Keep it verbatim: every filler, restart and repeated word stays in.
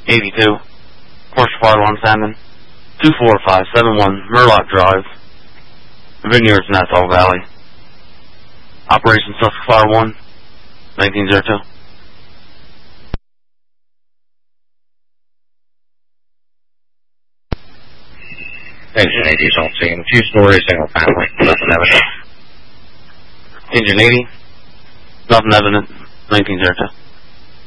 eighty-two, commercial fire alarm Salmon, two four five seven one Murlock Drive, Vineyards, Nassau Valley. Operation Suspect Fire one, nineteen oh two. Engine eighty is on scene. Two-story, single family. Nothing evident. Engine eighty, nothing evident, nineteen oh two.